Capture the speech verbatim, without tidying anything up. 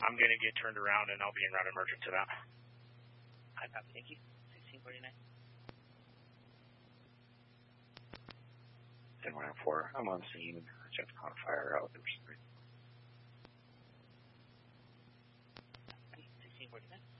I'm going to get turned around, and I'll be en route emergent to that. I copy. Thank you. sixteen forty-nine. ten one four. I'm on scene. Check the fire out. sixteen forty-nine.